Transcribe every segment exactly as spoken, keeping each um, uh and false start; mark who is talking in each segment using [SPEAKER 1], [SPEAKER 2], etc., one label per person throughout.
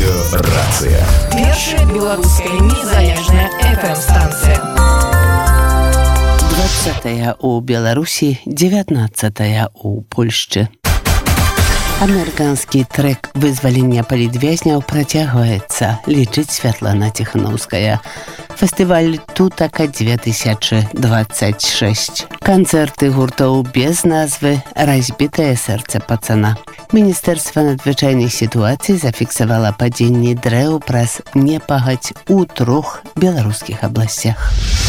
[SPEAKER 1] Радыё «Рацыя».
[SPEAKER 2] Першая беларуская незалежная эф эм-станцыя.
[SPEAKER 3] двадцатая у Беларусі, дзевятнаццатая у Польшчы. Амерыканскі трэк вызвалення палітвязняў працягваецца, лічыць Святлана Ціханаўская. Фестываль «Тутака две тысячи двадцать шесть». Канцэрты гуртоў без назвы «Разбітае сэрца пацана». Міністэрства надзвычайных сітуацый зафіксавала падзенне дрэў праз непагадзь у трох беларускіх абласцях.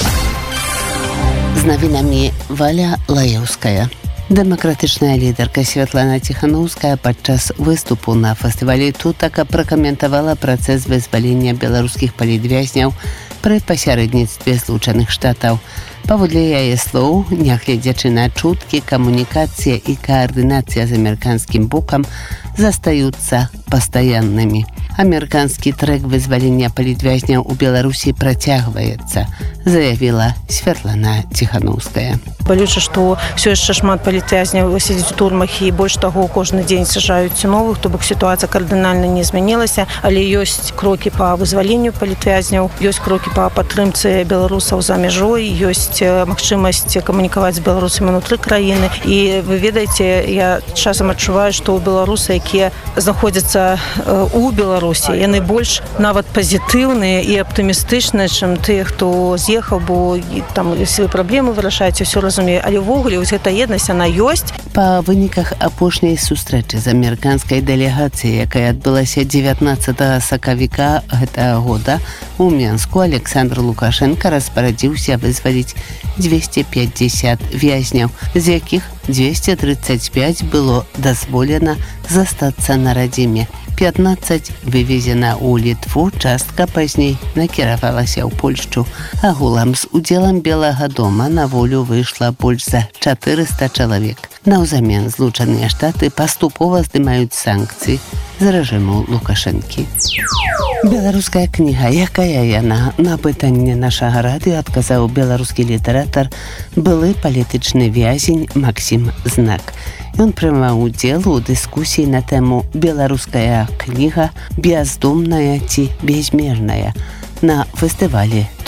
[SPEAKER 3] З навінамі Валя Лаеўская. Дэмакратычная лідарка Святлана Ціханаўская падчас выступу на фестывалі «Тутака» пракаментавала працэс вызвалення беларускіх палітвязняў пры пасярэдніцтве Злучаных Штатаў. Паводле яе слоў, нягледзячы на чуткі, камунікацыя і каардынацыя з амерыканскім бокам застаюцца пастаяннымі. Амерыканскі трэк вызвалення палітвязняў у Беларусі працягваецца, заявіла Святлана Ціханаўская.
[SPEAKER 4] Балюча, што ўсё яшчэ шмат палітвязняў сядзіць у турмах і больш таго, кожны дзень сажаюць новых, то бок сітуацыя кардынальна не змянілася, але ёсць крокі па вызваленню палітвязняў, ёсць крокі па падтрымцы беларусаў за мяжой, ёсць магчымасць камунікаваць з беларусамі ўнутры краіны. І вы ведаеце, я часам адчуваю, што беларусы, якія знаходзяцца у Беларусі, яны больш нават пазітыўныя і аптымістычныя, чым тыя, хто з'ехаў, бо там свае праблемы вырашаюць, ўсё разумею, але ўвогуле вось гэта еднасць, яна ёсць.
[SPEAKER 3] Па выніках апошняй сустрэчы з амерыканскай дэлегацыяй, якая адбылася дзевятнаццатага сакавіка гэтага года у Мінску, Александр Лукашенко распарадзіўся вызваліць двести пятьдесят вязняў, з якіх двести тридцать пять было дазволена застацца на радзіме. пятнадцать вывезена ў Літву, частка пазней накіравалася ў Польшчу. Агулам з удзелам Белага дома на волю выйшла больш за чатырыста чалавек. Наўзамен Злучаныя Штаты паступова здымаюць санкцыі з рэжыму Лукашэнкі. Беларуская кніга, якая яна? На пытанне нашага радыё адказаў беларускі літаратар, былы палітычны вязень Максім Знак. Ён прымаў удзел у дыскусіі на тэму «Беларуская кніга бяздумная ці бязмерная» на фестывалі